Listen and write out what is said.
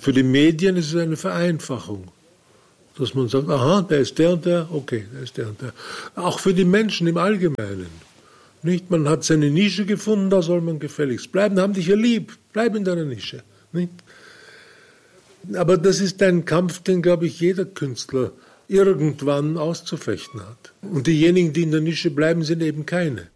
Für die Medien ist es eine Vereinfachung, dass man sagt, aha, der ist der und der, okay, der ist der und der. Auch für die Menschen im Allgemeinen. Nicht? Man hat seine Nische gefunden, da soll man gefälligst bleiben, haben dich ja lieb, bleib in deiner Nische. Nicht? Aber das ist ein Kampf, den, glaube ich, jeder Künstler irgendwann auszufechten hat. Und diejenigen, die in der Nische bleiben, sind eben keine.